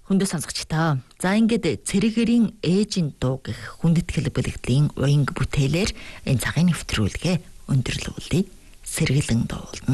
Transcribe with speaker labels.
Speaker 1: Хүндэ сонсогчдоо. За ингээд цэрэгэрийн ээжийн дуу гэх хүндэтгэл бэлгэдлийн уянг бүтээлээр энэ цагийн нэвтрүүлгээ өндөрлүүлье. Сэргэлэн дуулна.